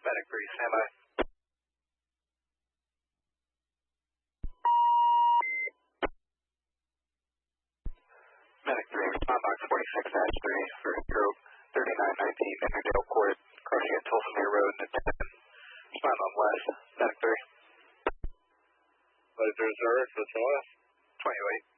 Medic 3, standby. Medic 3, respond box 46-3 for intro 3919 Interdale Court, crossing at Tulsa May Road and 10. Respond on west. Medic 3. Medic 3, sir, what's on west? 2008.